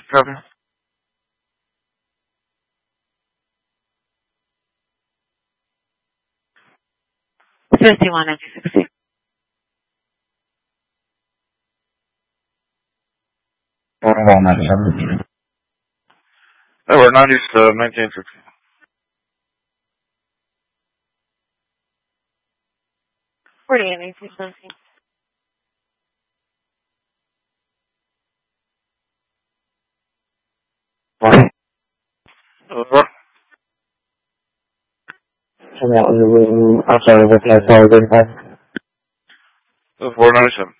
Copy. 51 and 60. Protocol 97. Over 1960. 48 and 18. Over. I'm sorry, what's my call again? 497.